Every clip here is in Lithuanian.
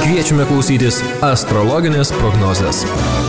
Kviečiame klausytis astrologinės prognozės.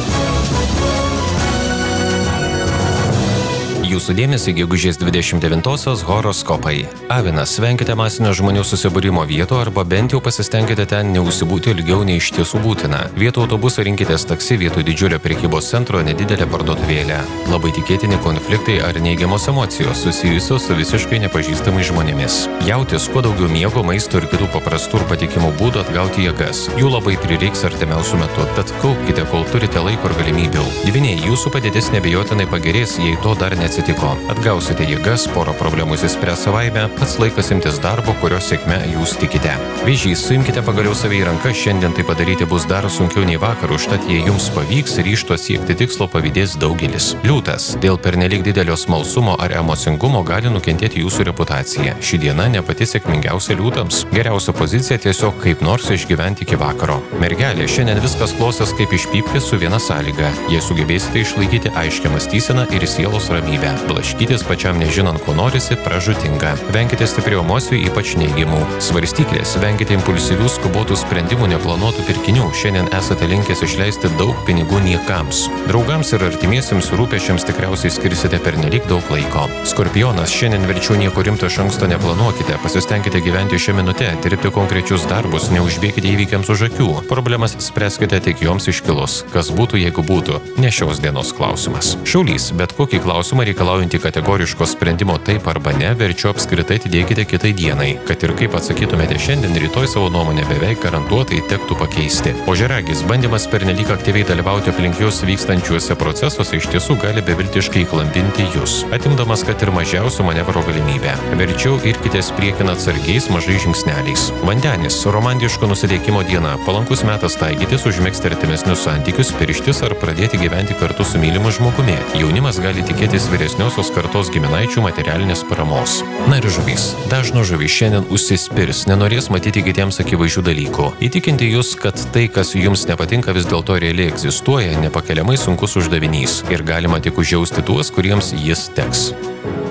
Jūsų dėmesį gegužės 29-osios horoskopai. Avinas, venkite masinio žmonių susibūrimo vietų arba bent jau pasistengkite ten neužsibūti ilgiau nei iš tiesų būtina. Vietoj autobuso rinkitės taksi, vietoj didžiulio prekybos centro nedidelę parduotuvėlę. Labai tikėtini konfliktai ar neigiamos emocijos susijusios su visiškai nepažįstamais žmonėmis. Jautis, kuo daugiau miego, maisto ir kitų paprastų ir patikimų būdų atgauti jėgas. Jų labai prireiks artimiausiu metu, tad kaupkite, kol turite laiko ir galimybių. Dvyniai, jūsų padėtis neabejotinai pagerės, jei to dar neatsitiko. Atgausite jėgas, porą problemų išsispręs savaime, pats laikas imtis darbo, kurio sėkme jūs tikite. Vėžys, suimkite pagaliau save į ranką, šiandien tai padaryti bus dar sunkiau nei vakar, užtat jei jums pavyks, ryžto siekti tikslo pavydės daugelis. Liūtas, dėl pernelyg didelio smalsumo ar emocingumo gali nukentėti jūsų reputacija. Ši diena ne pati sėkmingiausia liūtams. Geriausia pozicija tiesiog kaip nors išgyventi iki vakaro. Mergelė, šiandien viskas klostės kaip iš pypkės su viena sąlyga. Jei sugebėsite išlaikyti aiškią mąstyseną ir sielos ramybę. Blaškytis pačiam nežinant, ko norisi, pražūtinga. Venkite stiprių emocijų, ypač neigiamų. Svarstyklės, venkite impulsyvių, skubotų sprendimų, neplanuotų pirkinių. Šiandien esate linkęs išleisti daug pinigų niekams. Draugams ir artimiesiems rūpesčiams tikriausiai skirsite pernelyg daug laiko. Skorpionas, šiandien verčiau nieko rimto iš anksto neplanuokite. Pasistengkite gyventi šią minutę, dirbti konkrečius darbus, neužbėkite įvykiams už akių. Problemas spręskite tik joms iškilus. Kas būtų, jeigu būtų? Ne šios dienos klausimas. Šaulys, bet kokį klausimą reikalaujantį kategoriško sprendimo taip arba ne, verčiau apskritai atidėkite kitai dienai. Kad ir kaip atsakytumėte šiandien, rytoj savo nuomonę beveik garantuotai tektų pakeisti. Ožiaragis, bandymas pernelyg aktyviai dalyvauti aplink jūs vykstančiuose procesuose iš tiesų gali beviltiškai įklampinti jūs, atimdamas kad ir mažiausių manevro galimybę. Verčiau irkitės priekin atsargiais mažais žingsneliais. Vandenis, romantiško nusiteikimo diena, palankus metas taikytis, užmegzti artimesnius santykius, pirštis ar pradėti gyventi kartu su mylimu žmogumi. Jaunimas gali tikėtis vyresniosios kartos giminaičių materialinės paramos. Na ir žuvys. Dažnos žuvys šiandien užsispirs, nenorės matyti kitiems akivaizdžių dalykų. Įtikinti jūs, kad tai, kas jums nepatinka, vis dėlto realiai egzistuoja, nepakeliamai sunkus uždavinys ir galima tik užjausti tuos, kuriems jis teks.